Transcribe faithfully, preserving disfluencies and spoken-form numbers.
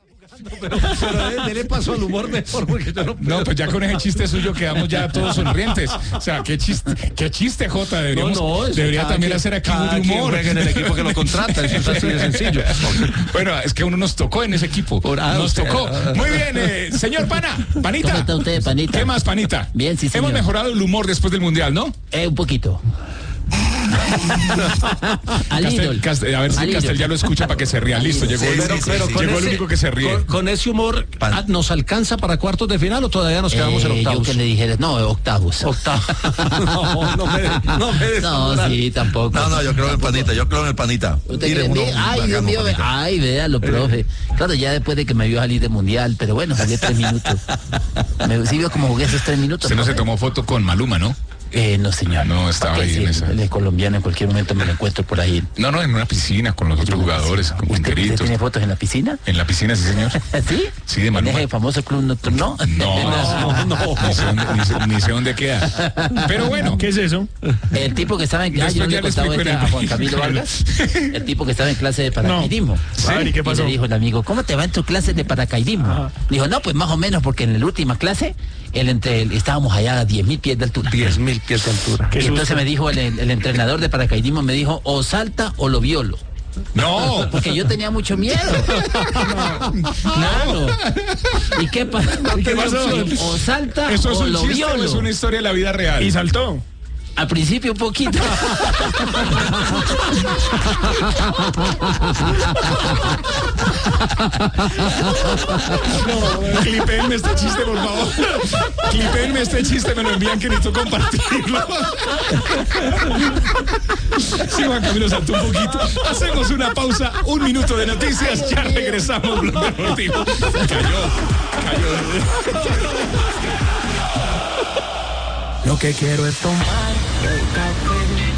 Pero, pero dele paso al humor mejor porque yo no puedo. No, pues ya con ese chiste suyo quedamos ya todos sonrientes. O sea, qué chiste, qué chiste, Jota. Deberíamos, No, no, eso debería cada también quien- hacer aquí cada un quien humor. juega en el equipo que lo contrata, eso es así de sencillo. Bueno, es que uno nos tocó en ese equipo. Por- ah, Nos usted- tocó. Muy bien, eh, señor Pana, Panita. ¿Cómo está usted, Panita? ¿Qué más, Panita? Bien, sí, señor. Hemos mejorado el humor después del Mundial, ¿no? Eh, un poquito. Al Castel- ídol. Castel- a ver si Al Castel ídol. ya lo escucha para que se ría. Listo, llegó, Sí, el, pero- pero con llegó el ese- único que se ríe. Con, con ese humor, ah, ¿nos alcanza para cuartos de final o todavía nos quedamos en Eh, yo octavos? que le dijera, no, octavos. Octavos. no, no me, no me des No, moral. sí, tampoco. No, no, yo creo en el panita, yo creo en el panita. ¿Usted Tire cree? uno Ve- Ay, Dios bacano, mío, ve- panita. ay, véalo, profe. Claro, ya después de que me vio salir de mundial, pero bueno, salí tres minutos. Me, sí vio como jugué esos tres minutos. Usted no se profe. tomó foto con Maluma, ¿no? Eh, no, señor. No, estaba ¿Para qué? ahí en Sí, esa. él es colombiano, en cualquier momento me lo encuentro por ahí. No, no, en una piscina con los otros jugadores, con ¿Usted, ¿Usted Quinteritos. tiene fotos en la piscina? En la piscina, sí, señor. ¿Sí? Sí, de ¿En Maluma. ese famoso club nocturno? No, no, no. Ni sé dónde, ni sé- ni sé dónde queda. Pero bueno. ¿Qué es eso? El tipo que estaba en clase, yo Después no ya le le contaba explico este en a el- Juan Camilo Vargas, el tipo que estaba en clase de paracaidismo. No. A ver, ¿y qué pasó? Y le dijo el amigo, ¿cómo te va en tus clases de paracaidismo? Ajá. Dijo, no, pues más o menos, porque en la última clase el entre, el- estábamos allá a diez mil pies de altura. diez mil pies de altura. Qué Y entonces susto. me dijo el, el entrenador de paracaidismo, me dijo, o salta o lo violo. No. Porque yo tenía mucho miedo. Claro. ¿Y qué, pa- ¿Qué pasó? O salta ¿Eso es o un lo chiste violo. o es una historia de la vida real? Y saltó. Al principio un poquito. No, clipenme este chiste, por favor. Clipenme este chiste, me lo envían que necesito compartirlo. Sí, Juan Camilo saltó un poquito. Hacemos una pausa, un minuto de noticias, ya regresamos. Blog Deportivo. Cayó, cayó. Lo que quiero es tomar